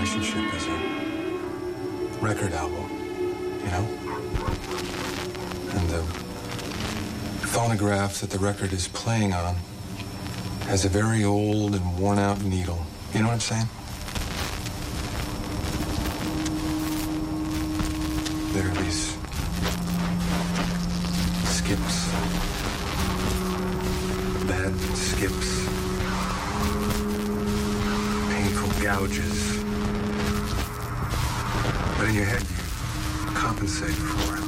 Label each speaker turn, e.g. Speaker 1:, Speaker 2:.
Speaker 1: relationship is a record album, you know? And the phonograph that the record is playing on has a very old and worn-out needle. You know what I'm saying? There are these skips, bad skips, painful gouges. But in your head, you compensate for it.